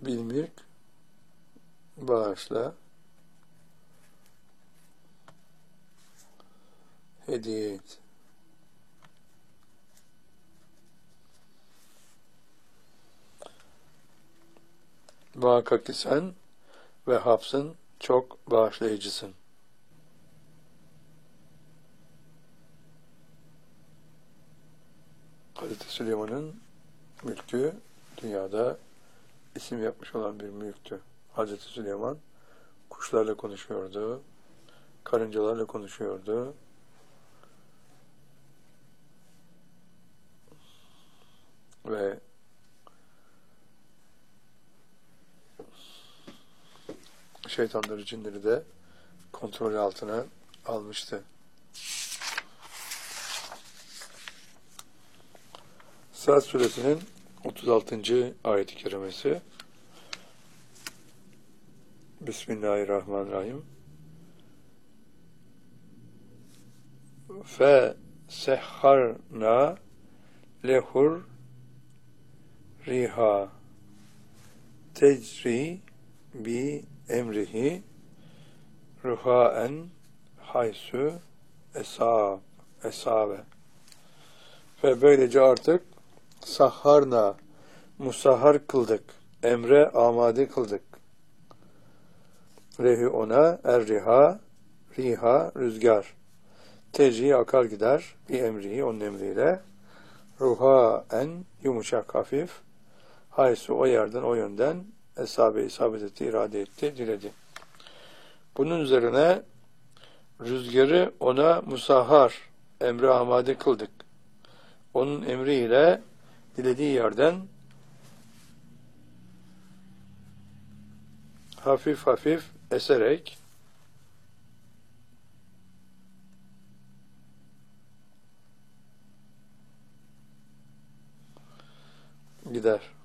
bilmülk bağışla, hediye et. Muhakkak ki sen Vehhab'sın, çok bağışlayıcısın. Hazreti Süleyman'ın mülkü dünyada isim yapmış olan bir mülktü. Hazreti Süleyman kuşlarla konuşuyordu, karıncalarla konuşuyordu. Ve şeytanları, cinleri de kontrol altına almıştı. Saat suresinin 36. ayet-i kerimesi. Bismillahirrahmanirrahim. Fe sehharna lehur riha tecri bi emrihi ruhaen haysu esabe. Ve böylece artık sahharna, musahhar kıldık, emre amade kıldık. Rehi ona, riha, rüzgar. Tecri akar gider, bir emrihi, onun emriyle. Ruhaen, yumuşak, hafif. Haysu, o yerden, o yönden, isabet etti, irade etti, diledi. Bunun üzerine rüzgarı ona musahhar, emre amade kıldık. Onun emriyle dilediği yerden hafif hafif eserek gider.